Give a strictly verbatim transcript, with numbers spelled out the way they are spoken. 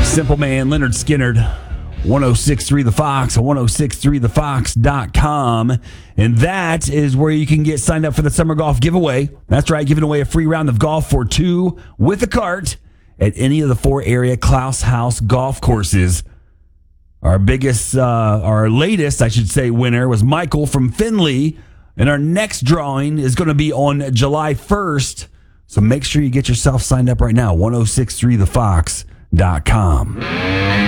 Simple Man, Leonard Skinnard, ten sixty-three The Fox, ten sixty-three the fox dot com. And that is where you can get signed up for the summer golf giveaway. That's right, giving away a free round of golf for two with a cart at any of the four area Klaus House golf courses. Our biggest, uh, our latest, I should say, winner was Michael from Findlay. And our next drawing is going to be on July first. So make sure you get yourself signed up right now, ten sixty-three the fox dot com.